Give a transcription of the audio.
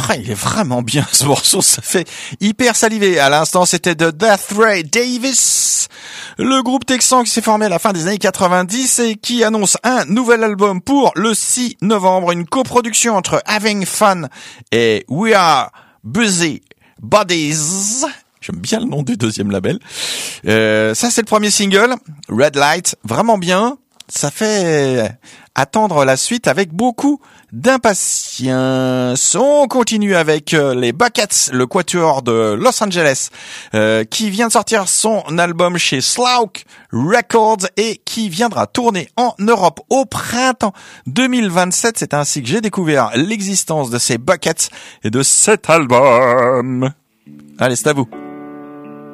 il est vraiment bien ce morceau, ça fait hyper saliver. À l'instant, c'était de Death Ray Davis, le groupe texan qui s'est formé à la fin des années 90 et qui annonce un nouvel album pour le 6 novembre, une coproduction entre Having Fun et We Are Busy Bodies. J'aime bien le nom du deuxième label. Ça, c'est le premier single, Red Light, vraiment bien. Ça fait attendre la suite avec beaucoup d'impatience. On continue avec les Buckets, le quatuor de Los Angeles, qui vient de sortir son album chez Slough Records et qui viendra tourner en Europe au printemps 2027. C'est ainsi que j'ai découvert l'existence de ces Buckets et de cet album. Allez, c'est à vous.